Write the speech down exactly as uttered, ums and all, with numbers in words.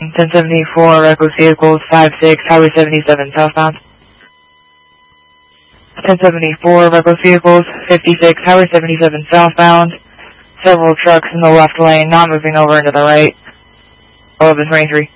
ten seventy-four, reckless vehicles, five six, Highway seventy-seven, southbound. ten seventy-four, reckless vehicles, fifty-six, Highway seventy-seven, southbound. Several trucks in the left lane, not moving over into the right. All of this range three.